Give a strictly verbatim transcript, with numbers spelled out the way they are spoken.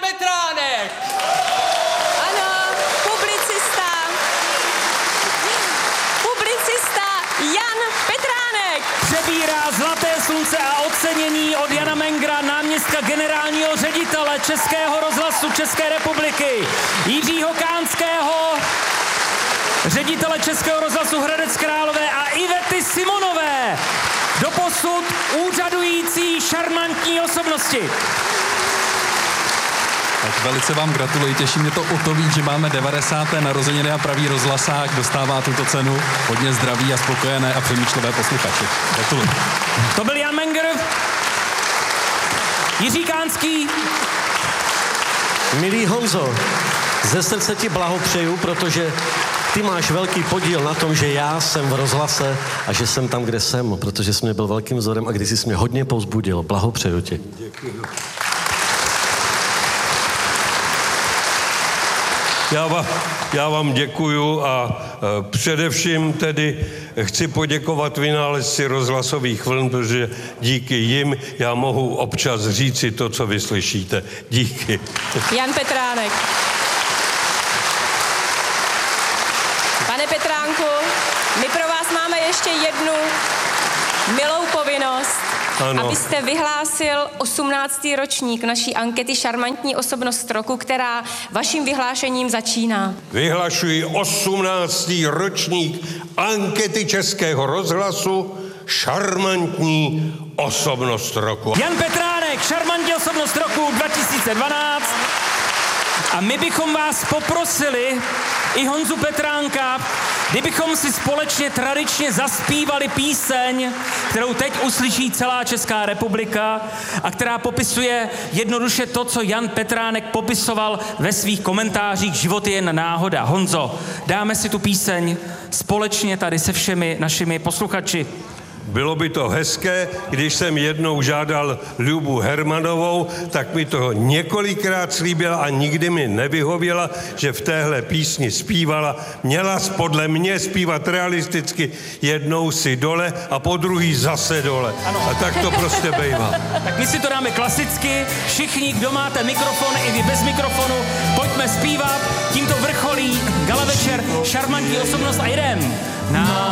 Petránek! Ano, publicista. Publicista Jan Petránek. Přebírá Zlaté slunce a ocenění od Jana Mengra, náměstka generálního ředitele Českého rozhlasu České republiky, Jiřího Kánského, ředitele Českého rozhlasu Hradec Králové a Ivety Simonové, doposud úřadující šarmantní osobnosti. Tak velice vám gratuluji, těší mě to o to víc, že máme devadesáté narozeniny a pravý rozhlasák dostává tuto cenu. Hodně zdraví a spokojené a přemýšlivé posluchači. Gratuluji. To byl Jan Menger, Jiří Kánský. Milý Honzo, ze srdce ti blahopřeju, protože ty máš velký podíl na tom, že já jsem v rozhlase a že jsem tam, kde jsem, protože jsi mě byl velkým vzorem a když jsi mě hodně povzbudil. Blahopřeju ti. Děkuji. Já vám, já vám děkuju a e, především tedy chci poděkovat vynálezci rozhlasových vln, protože díky jim já mohu občas říci to, co vy slyšíte. Díky. Jan Petránek. Pane Petránku, my pro vás máme ještě jednu milou povinnost, Ano. abyste vyhlásil osmnáctý ročník naší ankety Šarmantní osobnost roku, která vaším vyhlášením začíná. Vyhlašuji osmnáctý ročník ankety Českého rozhlasu Šarmantní osobnost roku. Jan Petránek, šarmantní osobnost roku dva tisíce dvanáct. A my bychom vás poprosili, i Honzu Petránka, kdybychom si společně tradičně zaspívali píseň, kterou teď uslyší celá Česká republika a která popisuje jednoduše to, co Jan Petránek popisoval ve svých komentářích Život je jen náhoda. Honzo, dáme si tu píseň společně tady se všemi našimi posluchači. Bylo by to hezké, když jsem jednou žádal Lubu Hermanovou, tak mi to několikrát slíbila a nikdy mi nevyhověla, že v téhle písni zpívala. Měla podle mě zpívat realisticky, jednou si dole a po druhý zase dole. Ano. A tak to prostě bejvá. Tak my si to dáme klasicky. Všichni, kdo máte mikrofon, i vy bez mikrofonu, pojďme zpívat. Tímto vrcholí gala večer Šarmantní osobnost a jdem. Na